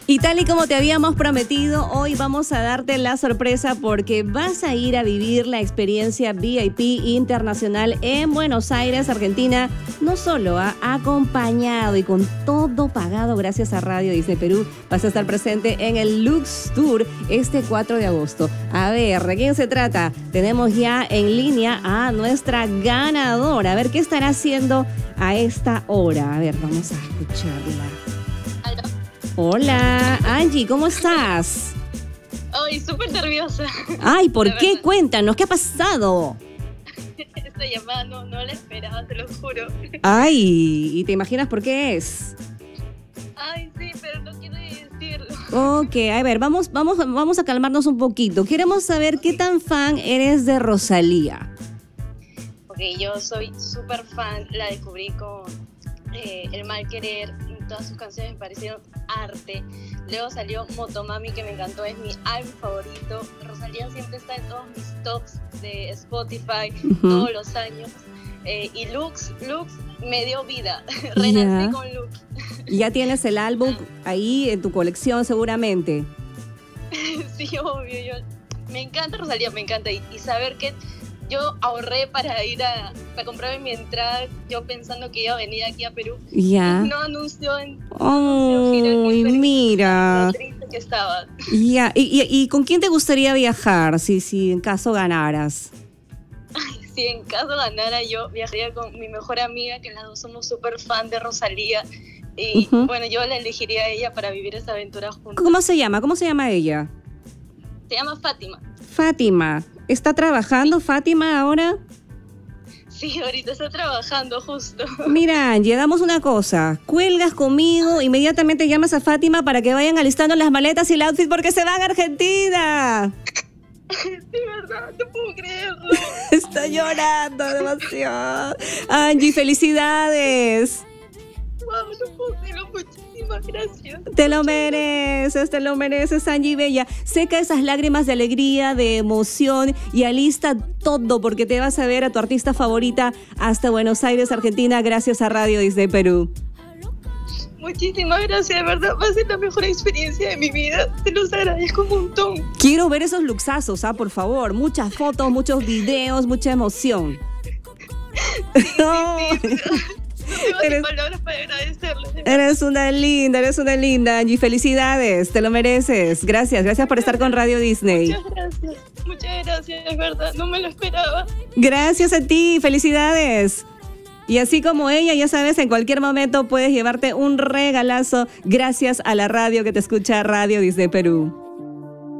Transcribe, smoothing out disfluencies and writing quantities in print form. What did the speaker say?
Y tal y como te habíamos prometido, hoy vamos a darte la sorpresa porque vas a ir a vivir la experiencia VIP internacional en Buenos Aires, Argentina. No solo acompañado y con todo pagado gracias a Radio Disney Perú. Vas a estar presente en el Lux Tour este 4 de agosto. A ver, ¿de quién se trata? Tenemos ya en línea a nuestra ganadora. A ver, ¿qué estará haciendo a esta hora? A ver, vamos a escucharla. Hola, Angie, ¿cómo estás? Ay, súper nerviosa. Ay, ¿por qué? Verdad. Cuéntanos, ¿qué ha pasado? Esta llamada no la esperaba, te lo juro. Ay, ¿y te imaginas por qué es? Ay, sí, pero no quiero decirlo. Ok, a ver, vamos a calmarnos un poquito. Queremos saber qué tan fan eres de Rosalía. Ok, yo soy súper fan, la descubrí con El Mal Querer. Todas sus canciones me parecieron arte. Luego salió Motomami, que me encantó, es mi álbum favorito. Rosalía siempre está en todos mis tops de Spotify, todos los años. Y Lux me dio vida. Renací con Lux. ¿Ya tienes el álbum ahí en tu colección seguramente? Sí, obvio. Me encanta Rosalía, me encanta. Y saber que yo ahorré para comprarme mi entrada, yo pensando que iba a venir aquí a Perú. Ya. No anunció en gira. Mira. Lo triste que estaba. Ya. ¿Y con quién te gustaría viajar si en caso ganaras? Ay, si en caso ganara, yo viajaría con mi mejor amiga, que las dos somos súper fan de Rosalía. Y bueno, yo la elegiría a ella para vivir esa aventura juntos. ¿Cómo se llama? ¿Cómo se llama ella? Se llama Fátima. Fátima. ¿Está trabajando Fátima ahora? Sí, ahorita está trabajando justo. Mira, Angie, hagamos una cosa. Cuelgas conmigo, inmediatamente llamas a Fátima para que vayan alistando las maletas y el outfit porque se van a Argentina. Sí, verdad, no puedo creerlo. Está llorando demasiado. Angie, felicidades. Wow, no puedo creerlo, muchísimas gracias. Te lo mereces, Angie Bella. Seca esas lágrimas de alegría, de emoción y alista todo porque te vas a ver a tu artista favorita hasta Buenos Aires, Argentina, gracias a Radio Disney Perú. Muchísimas gracias, de verdad, va a ser la mejor experiencia de mi vida. Te los agradezco un montón. Quiero ver esos luxazos, por favor. Muchas fotos, muchos videos, mucha emoción. Sí. No tengo palabras para agradecerle. Eres una linda, Angie. Felicidades, te lo mereces. Gracias por estar con Radio Disney. Muchas gracias, es verdad, no me lo esperaba. Gracias a ti, felicidades. Y así como ella, ya sabes, en cualquier momento puedes llevarte un regalazo gracias a la radio que te escucha, Radio Disney Perú.